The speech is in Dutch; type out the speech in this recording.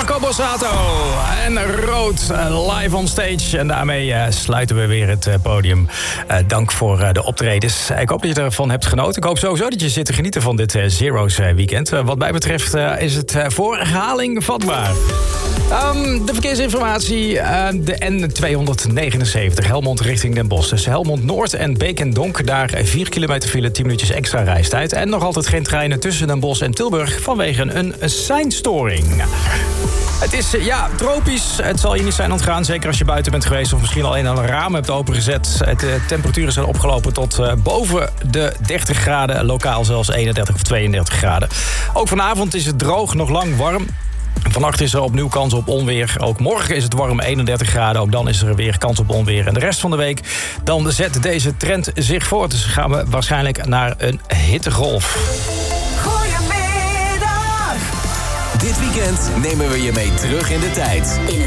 Marco Borsato en Rood live on stage. En daarmee sluiten we weer het podium. Dank voor de optredens. Ik hoop dat je ervan hebt genoten. Ik hoop sowieso dat je zit te genieten van dit Zero's weekend. Wat mij betreft is het voor herhaling vatbaar. De verkeersinformatie. De N279 Helmond richting Den Bosch. Tussen Helmond Noord en Beek en Donk. Daar 4 kilometer file, 10 minuutjes extra reistijd. En nog altijd geen treinen tussen Den Bosch en Tilburg vanwege een seinstoring. Het is tropisch. Het zal je niet zijn ontgaan, zeker als je buiten bent geweest of misschien alleen al een raam hebt opengezet. De temperaturen zijn opgelopen tot boven de 30 graden, lokaal zelfs 31 of 32 graden. Ook vanavond is het droog, nog lang warm. Vannacht is er opnieuw kans op onweer. Ook morgen is het warm, 31 graden. Ook dan is er weer kans op onweer. En de rest van de week, dan zet deze trend zich voort. Dus gaan we waarschijnlijk naar een hittegolf. Goedemiddag! Dit weekend nemen we je mee terug in de tijd.